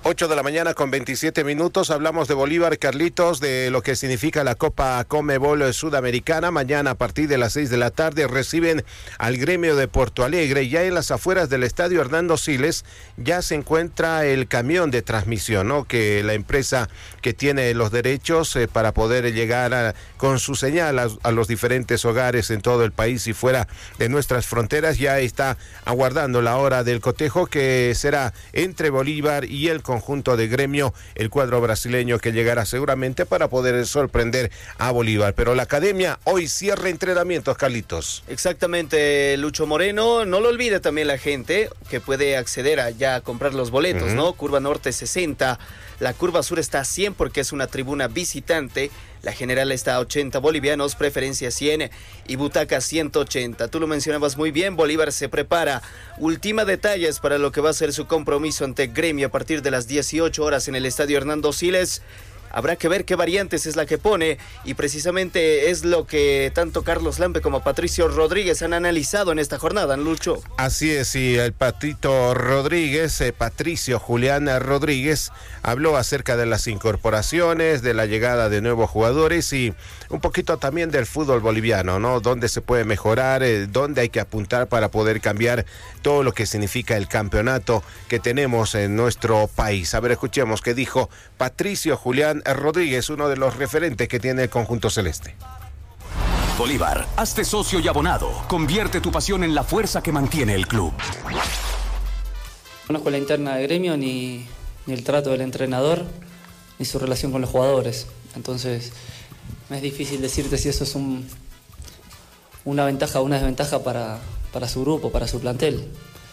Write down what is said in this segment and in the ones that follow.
8 de la mañana con 27 minutos. Hablamos de Bolívar, Carlitos, de lo que significa la Copa Conmebol Sudamericana. Mañana a partir de las 6 de la tarde reciben al Gremio de Porto Alegre. Ya en las afueras del estadio Hernando Siles ya se encuentra el camión de transmisión, ¿no? Que la empresa que tiene los derechos para poder llegar con su señal a los diferentes hogares en todo el país y fuera de nuestras fronteras, ya está aguardando la hora del cotejo, que será entre Bolívar y el conjunto de Gremio, el cuadro brasileño que llegará seguramente para poder sorprender a Bolívar. Pero la academia hoy cierra entrenamientos, Carlitos. Exactamente, Lucho Moreno. No lo olvide también la gente que puede acceder a comprar los boletos, ¿no? Curva Norte 60, la Curva Sur está a 100 porque es una tribuna visitante. La general está a 80 bolivianos, preferencia 100 y butaca 180. Tú lo mencionabas muy bien, Bolívar se prepara. Última detalles para lo que va a ser su compromiso ante Gremio a partir de las 18 horas en el estadio Hernando Siles. Habrá que ver qué variantes es la que pone y precisamente es lo que tanto Carlos Lampe como Patricio Rodríguez han analizado en esta jornada, Lucho. Así es, y el Patito Rodríguez, Patricio Julián Rodríguez, habló acerca de las incorporaciones, de la llegada de nuevos jugadores y un poquito también del fútbol boliviano, ¿no? Dónde se puede mejorar, dónde hay que apuntar para poder cambiar todo lo que significa el campeonato que tenemos en nuestro país. A ver, escuchemos qué dijo Patricio Julián Rodríguez, uno de los referentes que tiene el conjunto celeste. Bolívar, hazte socio y abonado. Convierte tu pasión en la fuerza que mantiene el club. No conozco la interna de Gremio, ni el trato del entrenador, ni su relación con los jugadores. Entonces, me es difícil decirte si eso es una ventaja o una desventaja para su grupo, para su plantel.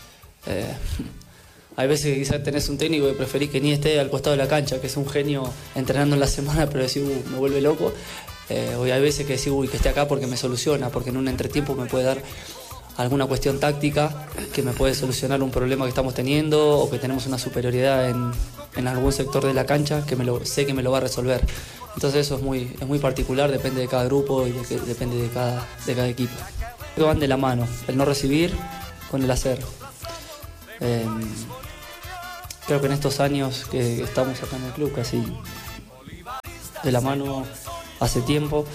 Hay veces que quizás tenés un técnico que preferís que ni esté al costado de la cancha, que es un genio entrenando en la semana, pero decís, me vuelve loco. Hoy hay veces que decís, que esté acá porque me soluciona, porque en un entretiempo me puede dar alguna cuestión táctica que me puede solucionar un problema que estamos teniendo o que tenemos una superioridad en algún sector de la cancha que sé que me lo va a resolver. Entonces eso es muy particular, depende de cada grupo y depende de cada equipo. Creo que van de la mano, el no recibir con el hacer. Creo que en estos años que estamos acá en el club, casi de la mano hace tiempo,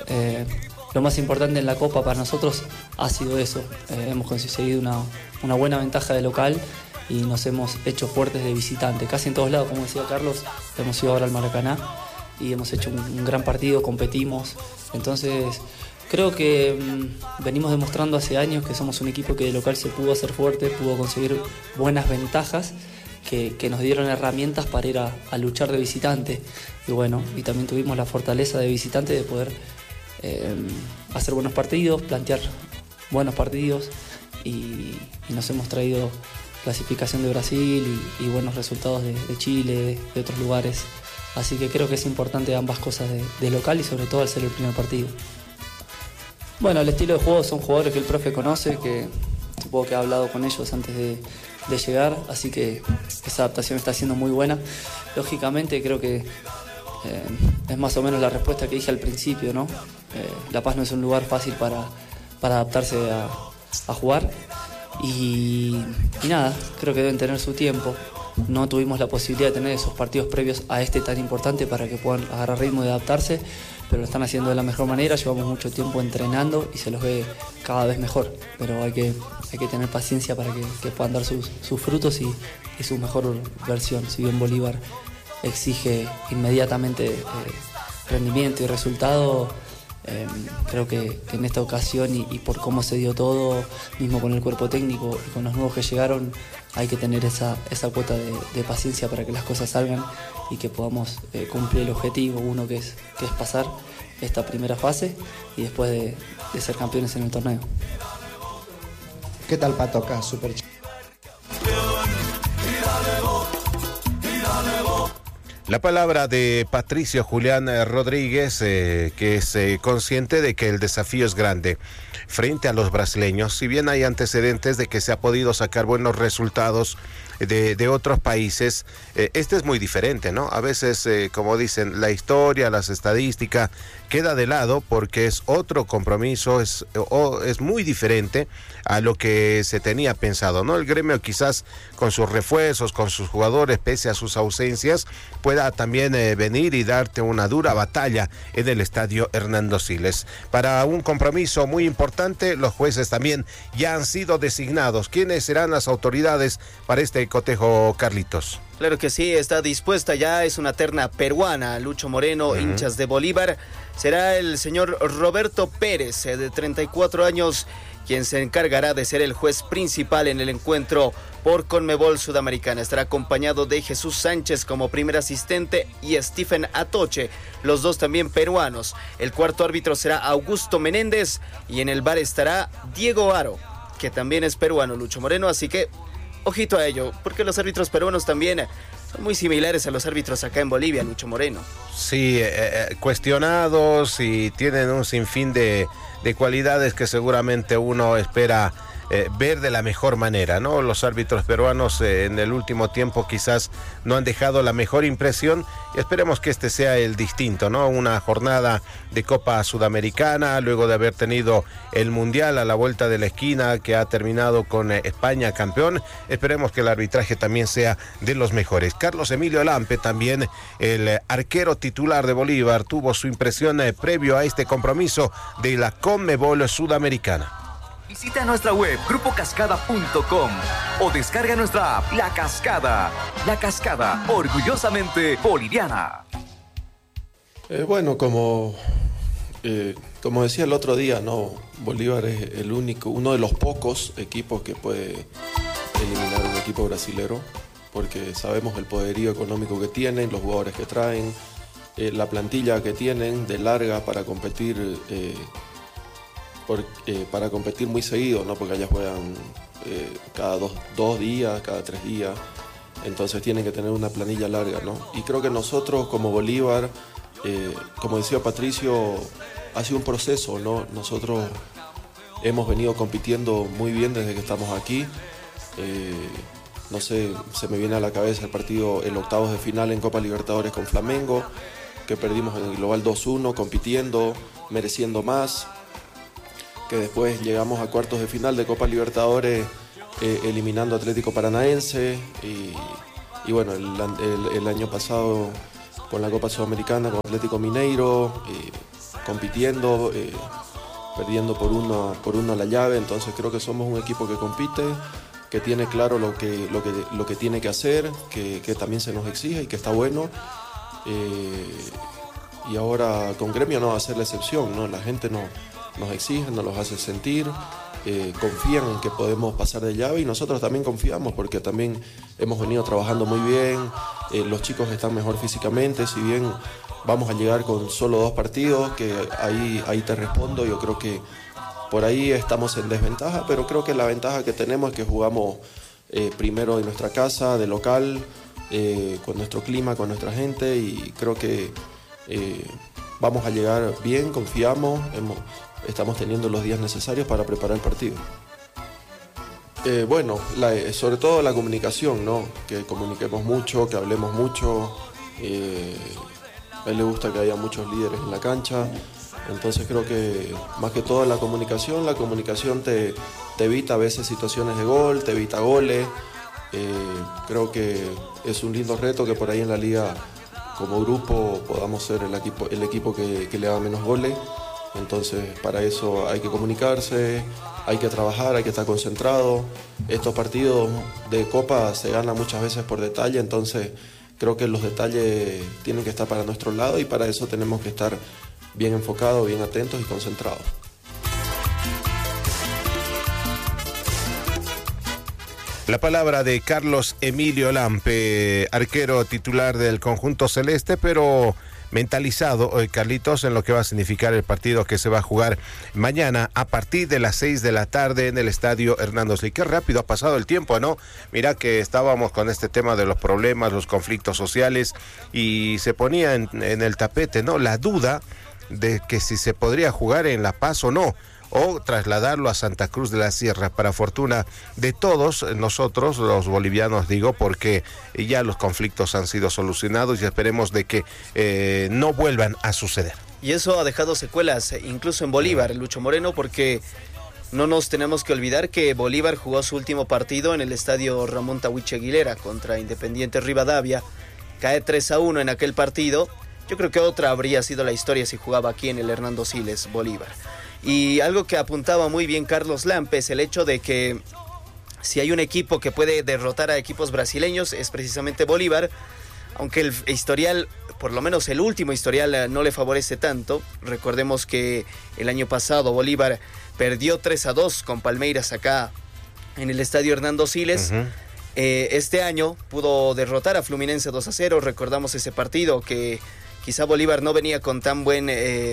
lo más importante en la Copa para nosotros ha sido eso. Hemos conseguido una buena ventaja de local y nos hemos hecho fuertes de visitante. Casi en todos lados, como decía Carlos, hemos ido ahora al Maracaná y hemos hecho un gran partido, competimos. Entonces, creo que venimos demostrando hace años que somos un equipo que de local se pudo hacer fuerte, pudo conseguir buenas ventajas que nos dieron herramientas para ir a luchar de visitante. Y bueno, y también tuvimos la fortaleza de visitante de poder hacer buenos partidos, plantear buenos partidos y nos hemos traído clasificación de Brasil y buenos resultados de Chile, de otros lugares. Así que creo que es importante ambas cosas de local y sobre todo al ser el primer partido. Bueno, el estilo de juego son jugadores que el profe conoce, que supongo que ha hablado con ellos antes de llegar, así que esa adaptación está siendo muy buena. Lógicamente creo que es más o menos la respuesta que dije al principio, ¿no? La Paz no es un lugar fácil para adaptarse a jugar y nada, creo que deben tener su tiempo. No tuvimos la posibilidad de tener esos partidos previos a este tan importante para que puedan agarrar ritmo y adaptarse, pero lo están haciendo de la mejor manera. Llevamos mucho tiempo entrenando y se los ve cada vez mejor, pero hay que tener paciencia para que puedan dar sus frutos y su mejor versión. Si bien Bolívar exige inmediatamente rendimiento y resultado, creo que en esta ocasión y por cómo se dio todo, mismo con el cuerpo técnico y con los nuevos que llegaron, hay que tener esa cuota de paciencia para que las cosas salgan y que podamos cumplir el objetivo, uno que es pasar esta primera fase y después de ser campeones en el torneo. ¿Qué tal, Pato, acá? Súper La palabra de Patricio Julián Rodríguez, que es consciente de que el desafío es grande frente a los brasileños. Si bien hay antecedentes de que se ha podido sacar buenos resultados de otros países, este es muy diferente, ¿no? A veces, como dicen, la historia, las estadísticas queda de lado porque es otro compromiso, es muy diferente a lo que se tenía pensado, ¿no? El gremio quizás con sus refuerzos, con sus jugadores, pese a sus ausencias, pueda también venir y darte una dura batalla en el estadio Hernando Siles. Para un compromiso muy importante, los jueces también ya han sido designados. ¿Quiénes serán las autoridades para este cotejo, Carlitos? Claro que sí, está dispuesta ya, es una terna peruana. Lucho Moreno, hinchas de Bolívar. Será el señor Roberto Pérez, de 34 años, quien se encargará de ser el juez principal en el encuentro por Conmebol Sudamericana. Estará acompañado de Jesús Sánchez como primer asistente y Stephen Atoche, los dos también peruanos. El cuarto árbitro será Augusto Menéndez y en el VAR estará Diego Aro, que también es peruano, Lucho Moreno, así que ojito a ello, porque los árbitros peruanos también son muy similares a los árbitros acá en Bolivia, Lucho Moreno. Sí, cuestionados y tienen un sinfín de cualidades que seguramente uno espera ver de la mejor manera, ¿no? Los árbitros peruanos en el último tiempo quizás no han dejado la mejor impresión y esperemos que este sea el distinto, ¿no? Una jornada de Copa Sudamericana, luego de haber tenido el Mundial a la vuelta de la esquina que ha terminado con España campeón. Esperemos que el arbitraje también sea de los mejores. Carlos Emilio Lampe, también el arquero titular de Bolívar, tuvo su impresión previo a este compromiso de la Conmebol Sudamericana. Visita nuestra web grupocascada.com o descarga nuestra app La Cascada. La Cascada, orgullosamente boliviana. Bueno, como decía el otro día, ¿no? Bolívar es uno de los pocos equipos que puede eliminar un equipo brasilero, porque sabemos el poderío económico que tienen, los jugadores que traen, la plantilla que tienen de larga para competir. Para competir muy seguido, ¿no? Porque allá juegan cada dos días, cada 3 días, entonces tienen que tener una planilla larga, ¿no? Y creo que nosotros como Bolívar, como decía Patricio, ha sido un proceso, ¿no? Nosotros hemos venido compitiendo muy bien desde que estamos aquí. No sé, se me viene a la cabeza el octavos de final en Copa Libertadores con Flamengo, que perdimos en el global 2-1, compitiendo, mereciendo más, que después llegamos a cuartos de final de Copa Libertadores eliminando a Atlético Paranaense y bueno, el año pasado con la Copa Sudamericana con Atlético Mineiro, compitiendo, perdiendo por uno la llave. Entonces creo que somos un equipo que compite, que tiene claro lo que tiene que hacer, que también se nos exige y que está bueno. Y ahora con Gremio no va a ser la excepción, ¿no? La gente nos exige, nos los hace sentir, confían en que podemos pasar de llave y nosotros también confiamos porque también hemos venido trabajando muy bien, los chicos están mejor físicamente, si bien vamos a llegar con solo 2 partidos, que ahí te respondo, yo creo que por ahí estamos en desventaja, pero creo que la ventaja que tenemos es que jugamos primero en nuestra casa, de local, con nuestro clima, con nuestra gente y creo que vamos a llegar bien, confiamos, estamos teniendo los días necesarios para preparar el partido. Bueno, sobre todo la comunicación, ¿no? Que comuniquemos mucho, que hablemos mucho. A él le gusta que haya muchos líderes en la cancha. Entonces creo que más que todo la comunicación te evita a veces situaciones de gol, te evita goles. Creo que es un lindo reto que por ahí en la liga como grupo podamos ser el equipo que le haga menos goles. Entonces para eso hay que comunicarse, hay que trabajar, hay que estar concentrado. Estos partidos de Copa se ganan muchas veces por detalle, entonces creo que los detalles tienen que estar para nuestro lado y para eso tenemos que estar bien enfocados, bien atentos y concentrados. La palabra de Carlos Emilio Lampe, arquero titular del conjunto celeste, pero mentalizado, Carlitos, en lo que va a significar el partido que se va a jugar mañana a partir de las 6 de la tarde en el estadio Hernando Siles. Qué rápido ha pasado el tiempo, ¿no? Mira que estábamos con este tema de los problemas, los conflictos sociales, y se ponía en el tapete, ¿no?, la duda de que si se podría jugar en La Paz o no, o trasladarlo a Santa Cruz de la Sierra, para fortuna de todos nosotros, los bolivianos, digo, porque ya los conflictos han sido solucionados y esperemos de que no vuelvan a suceder. Y eso ha dejado secuelas, incluso en Bolívar, Lucho Moreno, porque no nos tenemos que olvidar que Bolívar jugó su último partido en el estadio Ramón Tahuiche Aguilera contra Independiente Rivadavia, cae 3-1 en aquel partido. Yo creo que otra habría sido la historia si jugaba aquí en el Hernando Siles, Bolívar. Y algo que apuntaba muy bien Carlos Lampes, el hecho de que si hay un equipo que puede derrotar a equipos brasileños es precisamente Bolívar, aunque el historial, por lo menos el último historial, no le favorece tanto. Recordemos que el año pasado Bolívar perdió 3-2 con Palmeiras acá en el estadio Hernando Siles. Este año pudo derrotar a Fluminense 2-0, recordamos ese partido que quizá Bolívar no venía con tan buen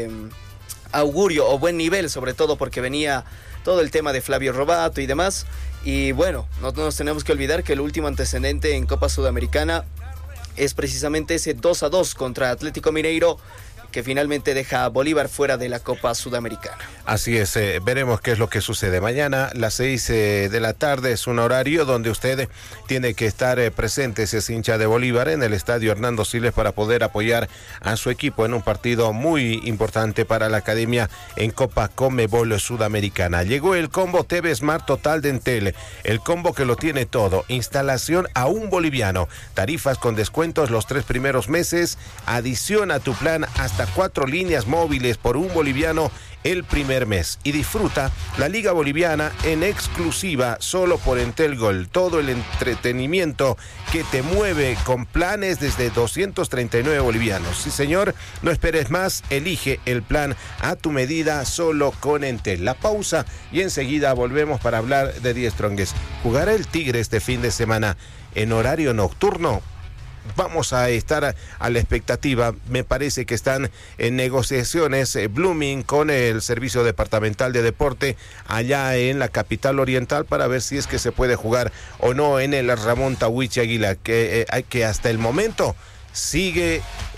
augurio o buen nivel, sobre todo porque venía todo el tema de Flavio Robato y demás. Y bueno, no nos tenemos que olvidar que el último antecedente en Copa Sudamericana es precisamente ese 2-2 contra Atlético Mineiro, que finalmente deja a Bolívar fuera de la Copa Sudamericana. Así es, veremos qué es lo que sucede. Mañana, las 6 de la tarde, es un horario donde usted tiene que estar presente, si es hincha de Bolívar, en el estadio Hernando Siles para poder apoyar a su equipo en un partido muy importante para la academia en Copa Conmebol Sudamericana. Llegó el combo TV Smart Total de Entel, el combo que lo tiene todo: instalación a un boliviano, tarifas con descuentos los 3 primeros meses, adición a tu plan hasta 4 líneas móviles por un boliviano el primer mes, y disfruta la Liga Boliviana en exclusiva solo por Entel Gold. Todo el entretenimiento que te mueve con planes desde 239 bolivianos. Sí, señor, no esperes más, elige el plan a tu medida solo con Entel. La pausa y enseguida volvemos para hablar de The Strongest. ¿Jugará el Tigre este fin de semana en horario nocturno? Vamos a estar a la expectativa. Me parece que están en negociaciones Blooming con el Servicio Departamental de Deporte allá en la capital oriental para ver si es que se puede jugar o no en el Ramón Tahuiche Aguilera, que hasta el momento sigue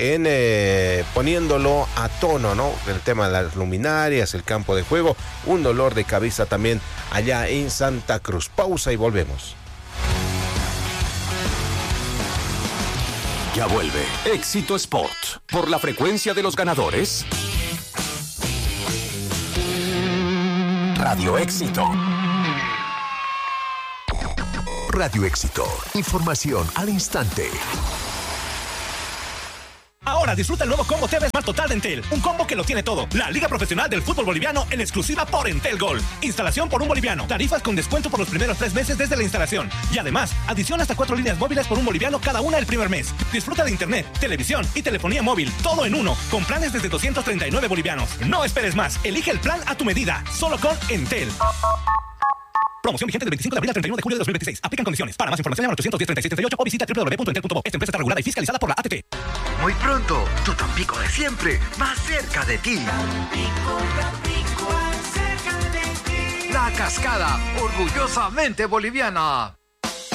poniéndolo a tono, ¿no? El tema de las luminarias, el campo de juego, un dolor de cabeza también allá en Santa Cruz. Pausa y volvemos. Ya vuelve Éxito Sport por la frecuencia de los ganadores. Radio Éxito. Radio Éxito. Información al instante. Ahora disfruta el nuevo combo TV Smart Total de Entel. Un combo que lo tiene todo. La Liga Profesional del Fútbol Boliviano en exclusiva por Entel Gold. Instalación por un boliviano. Tarifas con descuento por los primeros 3 meses desde la instalación. Y además, adición hasta 4 líneas móviles por un boliviano cada una el primer mes. Disfruta de internet, televisión y telefonía móvil. Todo en uno. Con planes desde 239 bolivianos. No esperes más. Elige el plan a tu medida. Solo con Entel. Promoción vigente del 25 de abril al 31 de julio de 2026. Aplican condiciones. Para más información, llama al 810-3638 o visita www.entel.bo. Esta empresa está regulada y fiscalizada por la ATT. Muy pronto, tu Tampico de siempre, más cerca de ti. La Cascada, orgullosamente boliviana.